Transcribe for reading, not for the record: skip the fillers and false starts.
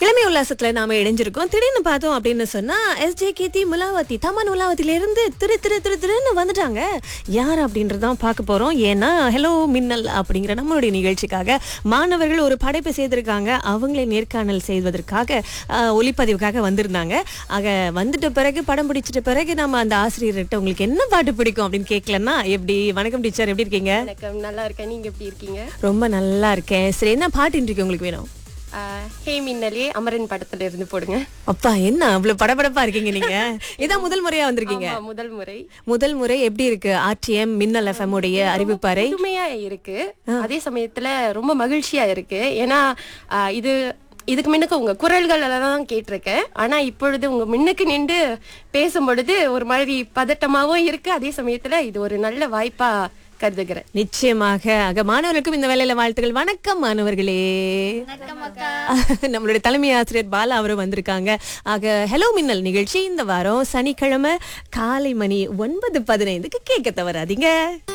இளமை உல்லாசத்துல நாம இணைஞ்சிருக்கோம். திடீர்னு பார்த்தோம் அப்படின்னு சொன்னா எஸ்ஜே கீர்த்தி முலாவதி தமன் உலாவதில இருந்து திருன்னு வந்துட்டாங்க. யார் அப்படின்றதான் பார்க்க போறோம். ஏன்னா ஹலோ மின்னல் அப்படிங்கிற நம்மளுடைய நிகழ்ச்சிக்காக மாணவர்கள் ஒரு படைப்பு செய்திருக்காங்க. அவங்களை நேர்காணல் செய்வதற்காக ஒளிப்பதிவுக்காக வந்திருந்தாங்க. ஆக வந்துட்ட பிறகு படம் பிடிச்சிட்ட பிறகு நம்ம அந்த ஆசிரியர்கிட்ட உங்களுக்கு என்ன பாட்டு பிடிக்கும் அப்படின்னு கேட்கலன்னா எப்படி? வணக்கம் டீச்சர், எப்படி இருக்கீங்க? வணக்கம், நல்லா இருக்கேன். நீங்க எப்படி இருக்கீங்க? ரொம்ப நல்லா இருக்கேன். சரி, என்ன பாட்டு இன்றைக்கு உங்களுக்கு வேணும்? ஹே மின்னலே அமரன் படத்துல இருந்து போடுங்க. அப்பா, என்ன அவ்வளவு படபடப்பா இருக்கீங்க நீங்க? இதான் முதல் முறையா வந்திருக்கீங்க? முதல் முறை. எப்படி இருக்கு ஆர்டிஎம் மின்னல் எஃப்எம் உடைய அறிவிப்பறை? புதுமையா இருக்கு, அதே சமயத்துல ரொம்ப மகிழ்ச்சியா இருக்கு. ஏன்னா இதுக்கு முன்னுக்கு உங்க குரல்கள் தான் கேட்டிருக்கேன். ஆனா இப்பொழுது உங்க முன்னுக்கு நின்று பேசும் பொழுது ஒரு மாதிரி பதட்டமாவும் இருக்கு. அதே சமயத்துல இது ஒரு நல்ல வாய்ப்பா கருதுகிறேன். நிச்சயமாக. ஆக மாணவர்களுக்கும் இந்த வேலையில வாழ்த்துக்கள். வணக்கம் மாணவர்களே. நம்மளுடைய தலைமை ஆசிரியர் பாலா அவரும் வந்திருக்காங்க. ஆக ஹலோ மின்னல் நிகழ்ச்சி இந்த வாரம் சனிக்கிழமை காலை மணி 9:15 கேட்க தவறாதீங்க.